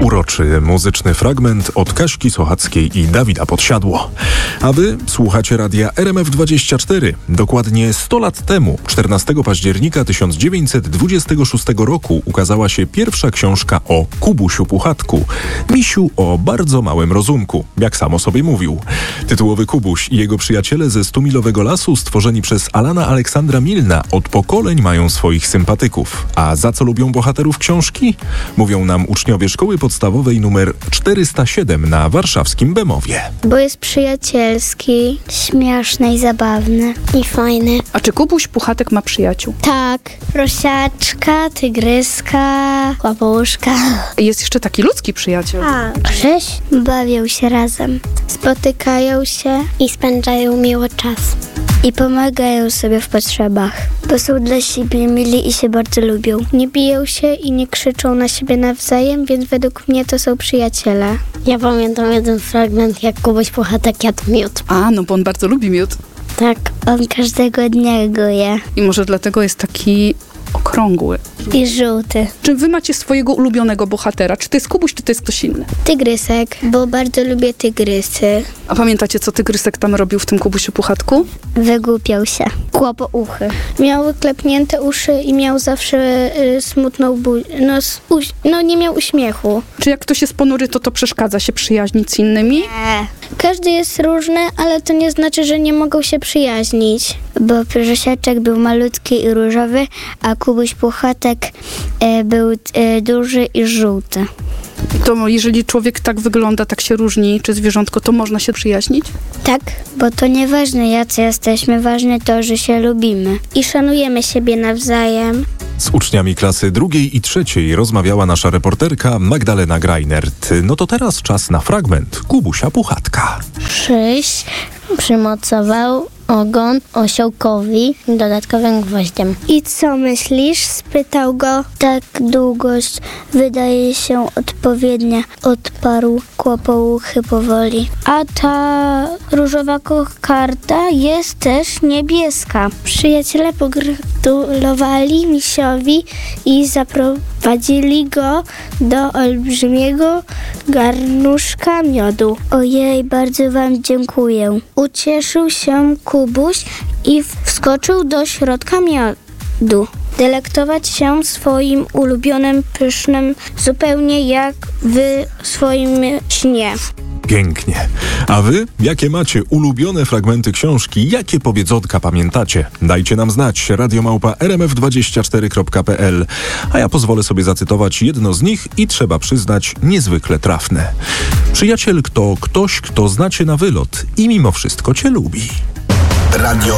Uroczy muzyczny fragment od Kaśki Sochackiej i Dawida Podsiadło. A wy słuchacie radia RMF24. Dokładnie 100 lat temu, 14 października 1926 roku, ukazała się pierwsza książka o Kubusiu Puchatku. Misiu o bardzo małym rozumku, jak sam o sobie mówił. Tytułowy Kubuś i jego przyjaciele ze Stumilowego Lasu, stworzeni przez Alana Aleksandra Milna, od pokoleń mają swoich sympatyków. A za co lubią bohaterów książki? Mówią nam uczniowie szkoły podstawowej numer 407 na warszawskim Bemowie. Bo jest przyjacielski, śmieszny i zabawny. I fajny. A czy Kubuś Puchatek ma przyjaciół? Tak. Prosiaczka, tygryska, łapołuszka. Jest jeszcze taki ludzki przyjaciel. Grześ. Bawią się razem. Spotykają się i spędzają miło czas. I pomagają sobie w potrzebach, bo są dla siebie mili i się bardzo lubią. Nie biją się i nie krzyczą na siebie nawzajem, więc według mnie to są przyjaciele. Ja pamiętam jeden fragment, jak Kubuś Puchatek jadł miód. No bo on bardzo lubi miód. Tak, on każdego dnia go je. I może dlatego jest taki okrągły. I żółty. Czy wy macie swojego ulubionego bohatera? Czy to jest Kubuś, czy to jest ktoś inny? Tygrysek, bo bardzo lubię tygrysy. A pamiętacie, co Tygrysek tam robił w tym Kubusiu Puchatku? Wygłupiał się. Kłopouchy. Miał klepnięte uszy i miał zawsze smutną buzię. Nie miał uśmiechu. Czy jak ktoś jest ponury, to przeszkadza się przyjaźnić z innymi? Każdy jest różny, ale to nie znaczy, że nie mogą się przyjaźnić. Bo Prosiaczek był malutki i różowy, a Kubuś Puchatek był duży i żółty. To jeżeli człowiek tak wygląda, tak się różni, czy zwierzątko, to można się przyjaźnić? Tak, bo to nieważne jacy jesteśmy, ważne to, że się lubimy i szanujemy siebie nawzajem. Z uczniami klasy 2. i 3. rozmawiała nasza reporterka Magdalena Greinert. No to teraz czas na fragment Kubusia Puchatka. Krzyś przymocował ogon osiołkowi dodatkowym gwoździem. I co myślisz? Spytał go. Tak, długość wydaje się odpowiednia, odparł Kłopouchy powoli. A ta różowa kokardka jest też niebieska. Przyjaciele pogratulowali misiowi i zaprowadzili go do olbrzymiego garnuszka miodu. Ojej, bardzo wam dziękuję. Ucieszył się Kubuś i wskoczył do środka miodu. Delektować się swoim ulubionym pysznym, zupełnie jak w swoim śnie. Pięknie. A wy? Jakie macie ulubione fragmenty książki? Jakie powiedzonka pamiętacie? Dajcie nam znać. radiomałpa.rmf24.pl. A ja pozwolę sobie zacytować jedno z nich i trzeba przyznać niezwykle trafne. Przyjaciel to ktoś, kto zna cię na wylot i mimo wszystko cię lubi.